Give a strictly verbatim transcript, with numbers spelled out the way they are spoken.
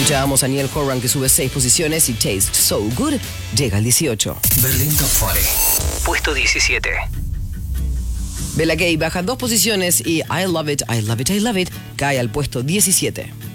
Escuchábamos a Niall Horan, que sube seis posiciones, y Taste So Good llega al dieciocho. Berlín Top cuarenta, puesto diecisiete. Bella Gay baja dos posiciones y I Love It, I Love It, I Love It cae al puesto diecisiete.